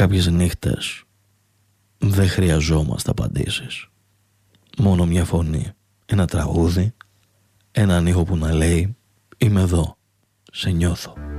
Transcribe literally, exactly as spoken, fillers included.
Κάποιες νύχτες δεν χρειαζόμαστε απαντήσεις. Μόνο μια φωνή, ένα τραγούδι, έναν ήχο που να λέει «Είμαι εδώ, σε νιώθω».